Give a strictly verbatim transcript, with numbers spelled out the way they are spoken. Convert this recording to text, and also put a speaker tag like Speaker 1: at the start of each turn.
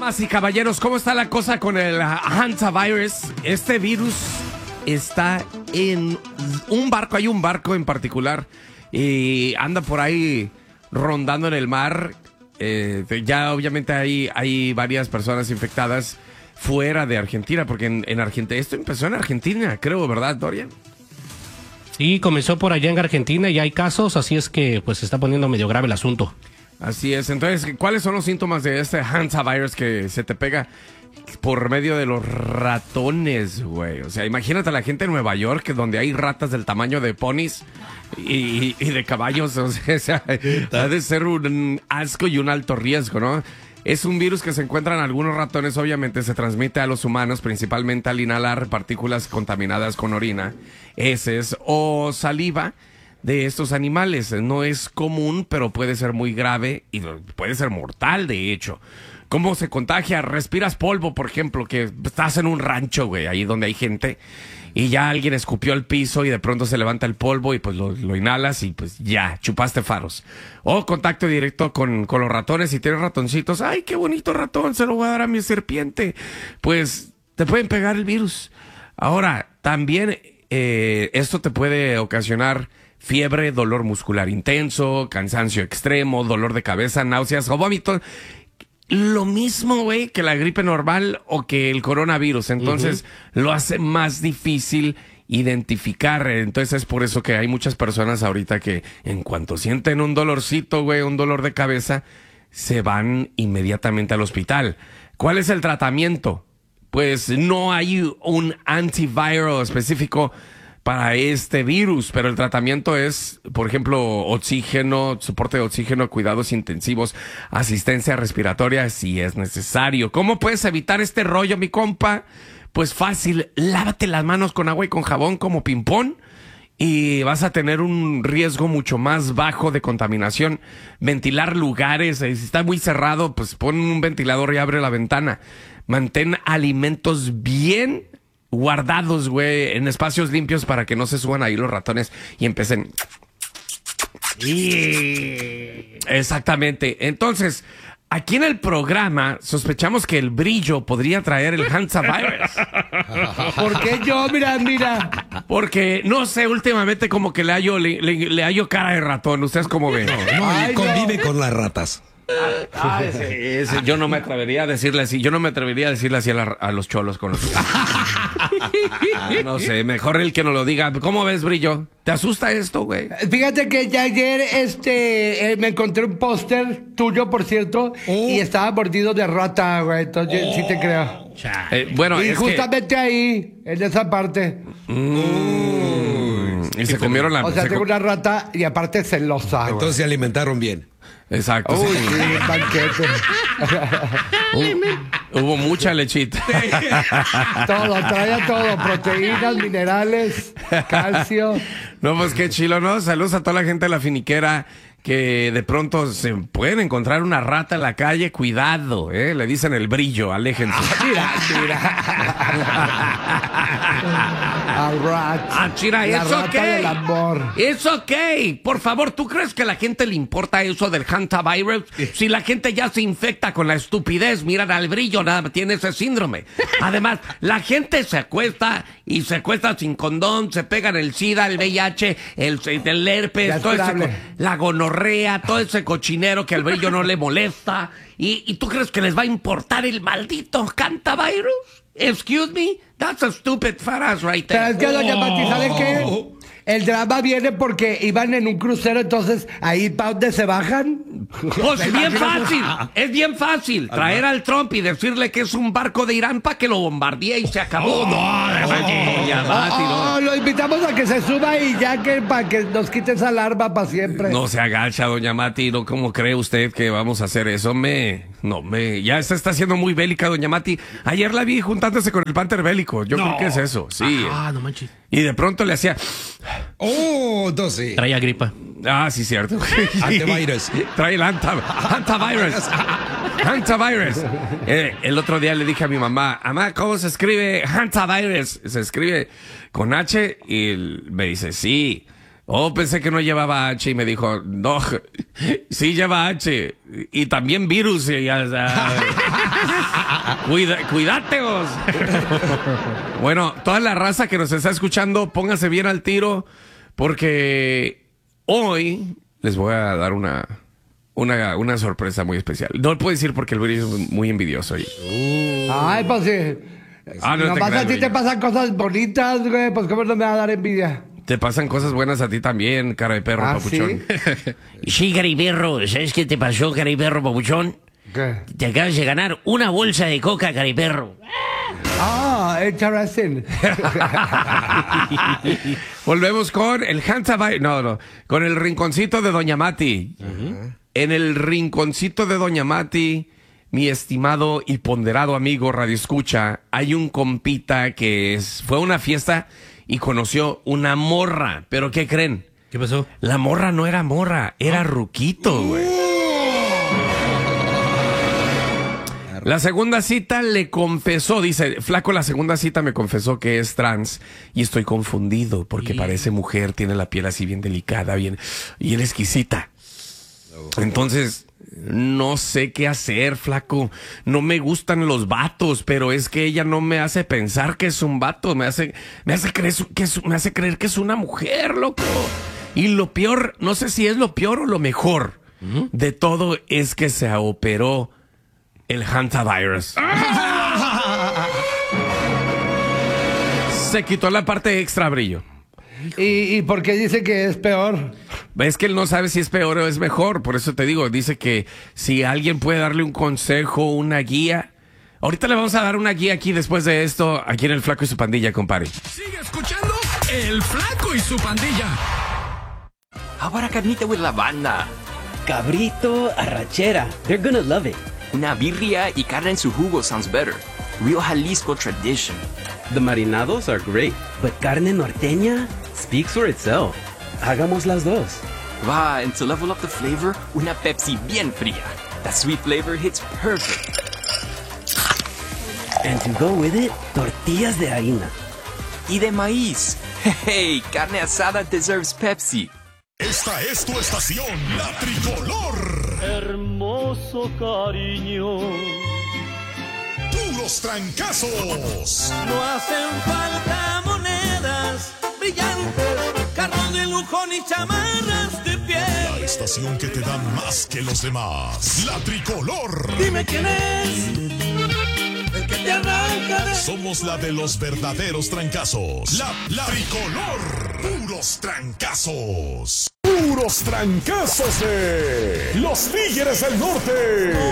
Speaker 1: Damas y caballeros, ¿cómo está la cosa con el hantavirus? Este virus está en un barco, hay un barco en particular y anda por ahí rondando en el mar. Eh, ya obviamente hay, hay varias personas infectadas fuera de Argentina, porque en, en Argentina, esto empezó en Argentina, creo, ¿verdad, Dorian?
Speaker 2: Sí, comenzó por allá en Argentina y hay casos, así es que pues se está poniendo medio grave el asunto.
Speaker 1: Así es. Entonces, ¿cuáles son los síntomas de este hantavirus que se te pega por medio de los ratones, güey? O sea, imagínate a la gente en Nueva York, donde hay ratas del tamaño de ponis y, y de caballos. O sea, ha de ser un asco y un alto riesgo, ¿no? Es un virus que se encuentra en algunos ratones, obviamente se transmite a los humanos, principalmente al inhalar partículas contaminadas con orina, heces o saliva de estos animales. No es común, pero puede ser muy grave y puede ser mortal, de hecho. ¿Cómo se contagia? Respiras polvo, por ejemplo, que estás en un rancho, güey, ahí donde hay gente, y ya alguien escupió al piso y de pronto se levanta el polvo y pues lo, lo inhalas y pues ya, chupaste faros. O contacto directo con, con los ratones. Si tienes ratoncitos, ¡ay, qué bonito ratón! Se lo voy a dar a mi serpiente. Pues te pueden pegar el virus. Ahora, también eh, esto te puede ocasionar fiebre, dolor muscular intenso, cansancio extremo, dolor de cabeza, náuseas o vómitos. Lo mismo, güey, que la gripe normal o que el coronavirus. Entonces, uh-huh. lo hace más difícil identificar. Entonces, es por eso que hay muchas personas ahorita que en cuanto sienten un dolorcito, güey, un dolor de cabeza, se van inmediatamente al hospital. ¿Cuál es el tratamiento? Pues no hay un antiviral específico para este virus, pero el tratamiento es, por ejemplo, oxígeno, soporte de oxígeno, cuidados intensivos, asistencia respiratoria si es necesario. ¿Cómo puedes evitar este rollo, mi compa? Pues fácil, lávate las manos con agua y con jabón como ping-pong y vas a tener un riesgo mucho más bajo de contaminación. Ventilar lugares, si está muy cerrado, pues pon un ventilador y abre la ventana. Mantén alimentos bien guardados, güey, en espacios limpios para que no se suban ahí los ratones y empiecen. Exactamente. Entonces, aquí en el programa sospechamos que el brillo podría traer el hantavirus.
Speaker 3: ¿Por qué yo? Mira, mira.
Speaker 1: Porque, no sé, últimamente como que le hallo, le, le, le hallo cara de ratón. ¿Ustedes cómo ven?
Speaker 4: No, no,
Speaker 3: Ay,
Speaker 4: y convive
Speaker 3: no.
Speaker 4: con las ratas.
Speaker 1: Ah, ese, ese, yo no me atrevería a decirle así. Yo no me atrevería a decirle así a, la, a los cholos con los... ah, no sé, mejor el que nos lo diga. ¿Cómo ves, Brillo? ¿Te asusta esto, güey?
Speaker 3: Fíjate que ya ayer este, eh, me encontré un póster tuyo, por cierto, oh. y estaba mordido de rata, güey. Entonces, oh. sí te creo.
Speaker 1: Eh, bueno,
Speaker 3: y
Speaker 1: es
Speaker 3: justamente
Speaker 1: que...
Speaker 3: ahí, en esa parte.
Speaker 1: Mm. Y se comieron la...
Speaker 3: O sea,
Speaker 1: se
Speaker 3: tengo
Speaker 1: com...
Speaker 3: una rata y aparte celosa.
Speaker 4: Entonces
Speaker 3: güey.
Speaker 4: se alimentaron bien.
Speaker 1: Exacto.
Speaker 3: Uy,
Speaker 1: sí,
Speaker 3: sí, banquete.
Speaker 1: Hubo, hubo mucha lechita.
Speaker 3: Todo, traía todo. Proteínas, minerales, calcio.
Speaker 1: No, pues qué chilo, ¿no? Saludos a toda la gente de la finiquera que de pronto se pueden encontrar una rata en la calle. Cuidado, ¿eh? Le dicen el brillo, aléjense.
Speaker 3: Mira, mira. Al rat.
Speaker 1: Ah, chira,
Speaker 3: la
Speaker 1: es
Speaker 3: rata
Speaker 1: ok.
Speaker 3: del amor.
Speaker 1: Es ok. Por favor, ¿tú crees que a la gente le importa eso del hantavirus? Si la gente ya se infecta con la estupidez, miran al brillo, nada, tiene ese síndrome. Además, la gente se acuesta y se acuesta sin condón, se pegan el SIDA, el V I H, el, el herpes, todo ese, la gonorrea, todo ese cochinero que al brillo no le molesta. ¿Y, y tú crees que les va a importar el maldito hantavirus? Excuse me, that's a stupid fat ass right there.
Speaker 3: Pero es que, doña Pati, ¿sabe qué? El drama viene porque iban en un crucero, entonces ahí para dónde se bajan.
Speaker 1: Pues bien fácil, es bien fácil traer al Trump y decirle que es un barco de Irán para que lo bombardee y se acabó. No,
Speaker 3: no, lo invitamos a que se suba y ya que para que nos quite esa larva para siempre.
Speaker 1: No se agacha, doña Mati, no, ¿cómo cree usted que vamos a hacer eso? Me, no, me, ya se está haciendo muy bélica, doña Mati. Ayer la vi juntándose con el Panther bélico. Yo no. creo que es eso, sí.
Speaker 2: Ah, no manches.
Speaker 1: Y de pronto le hacía...
Speaker 4: Oh, entonces.
Speaker 2: Traía gripa.
Speaker 1: Ah, sí, cierto.
Speaker 4: Antivirus.
Speaker 1: Trae el anta, antivirus. Antivirus. Eh, el otro día le dije a mi mamá, mamá, ¿cómo se escribe antivirus? Se escribe con H y me dice, sí. Oh, pensé que no llevaba H y me dijo, no, sí lleva H. Y también virus. Y, o sea, cuida, cuídate vos. Bueno, toda la raza que nos está escuchando, pónganse bien al tiro, porque hoy les voy a dar una, una, una sorpresa muy especial. No lo puedo decir porque el Luis es muy envidioso. Y...
Speaker 3: Uh. Ay, pues sí.
Speaker 1: Ah, no,
Speaker 3: nomás
Speaker 1: te creas,
Speaker 3: a ti te pasan cosas bonitas, güey. Pues cómo no me va a dar envidia.
Speaker 1: Te pasan cosas buenas a ti también, cara de perro,
Speaker 3: ¿Ah,
Speaker 1: papuchón.
Speaker 3: sí?
Speaker 5: Sí, cara y perro, ¿sabes qué te pasó, cara y perro, papuchón?
Speaker 3: ¿Qué?
Speaker 5: Te acabas de ganar una bolsa de coca, cara y perro.
Speaker 3: Ah, interesting.
Speaker 1: Volvemos con el Hansa Virus. No, no. Con el rinconcito de Doña Mati. Uh-huh. En el rinconcito de Doña Mati, mi estimado y ponderado amigo Radio Escucha, hay un compita que es, fue a una fiesta y conoció una morra. ¿Pero qué creen?
Speaker 2: ¿Qué pasó?
Speaker 1: La morra no era morra, era ¿Ah? Ruquito, güey. La segunda cita le confesó, dice, flaco, la segunda cita me confesó que es trans y estoy confundido porque sí. Parece mujer, tiene la piel así bien delicada, bien, bien exquisita. Entonces, no sé qué hacer, flaco. No me gustan los vatos, pero es que ella no me hace pensar que es un vato, me hace, me hace creer que es, me hace creer que es una mujer, loco. Y lo peor, no sé si es lo peor o lo mejor uh-huh. de todo es que se operó el Hansa Virus. Se quitó la parte extra brillo.
Speaker 3: ¿Y, ¿Y por qué dice que es peor?
Speaker 1: Es que él no sabe si es peor o es mejor. Por eso te digo, dice que si alguien puede darle un consejo, una guía. Ahorita le vamos a dar una guía aquí después de esto, aquí en El Flaco y su Pandilla, compadre.
Speaker 6: Sigue escuchando El Flaco y su Pandilla.
Speaker 7: Ahora carnita with la banda.
Speaker 8: Cabrito arrachera. They're gonna love it.
Speaker 7: Una birria y carne en su jugo sounds better. Real Jalisco tradition.
Speaker 8: The marinados are great, but carne norteña speaks for itself. Hagamos las dos.
Speaker 7: Va, and to level up the flavor, una Pepsi bien fría. That sweet flavor hits perfect.
Speaker 8: And to go with it, tortillas de harina.
Speaker 7: Y de maíz. Hey, carne asada deserves Pepsi.
Speaker 9: Esta es tu estación, La Tricolor.
Speaker 10: Hermoso cariño.
Speaker 9: Puros trancazos.
Speaker 10: No hacen falta monedas brillantes, carros de lujo ni chamarras de piel.
Speaker 9: La estación que te da más que los demás. La Tricolor.
Speaker 10: Dime quién es el que te arranca de...
Speaker 9: Somos la de los verdaderos trancazos. La, la Tricolor. Puros trancazos. Puros trancazos de los Tigres del Norte.